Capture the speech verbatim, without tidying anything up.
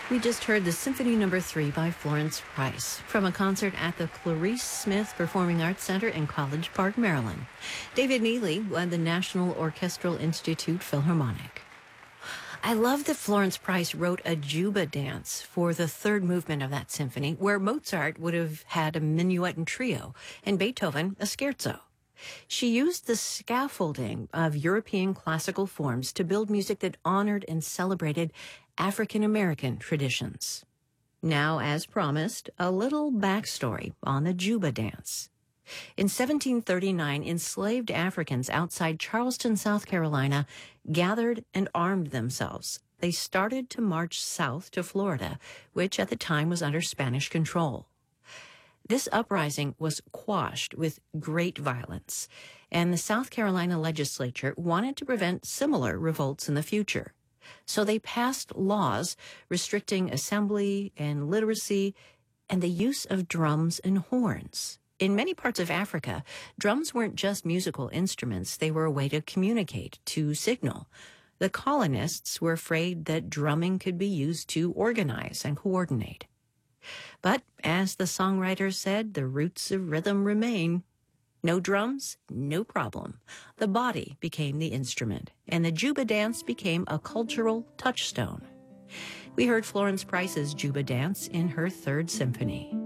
We just heard the Symphony Number Three by Florence Price from a concert at the Clarice Smith Performing Arts Center in College Park, Maryland. David Neely led the National Orchestral Institute Philharmonic. I love that Florence Price wrote a Juba dance for the third movement of that symphony, where Mozart would have had a minuet and trio, and Beethoven a scherzo. She used the scaffolding of European classical forms to build music that honored and celebrated African-American traditions. Now, as promised, a little backstory on the Juba dance. In seventeen thirty-nine, enslaved Africans outside Charleston, South Carolina, gathered and armed themselves. They started to march south to Florida, which at the time was under Spanish control. This uprising was quashed with great violence, and the South Carolina legislature wanted to prevent similar revolts in the future. So they passed laws restricting assembly and literacy and the use of drums and horns. In many parts of Africa, drums weren't just musical instruments. They were a way to communicate, to signal. The colonists were afraid that drumming could be used to organize and coordinate. But as the songwriter said, the roots of rhythm remain. No drums, no problem. The body became the instrument, and the Juba dance became a cultural touchstone. We heard Florence Price's Juba dance in her third symphony.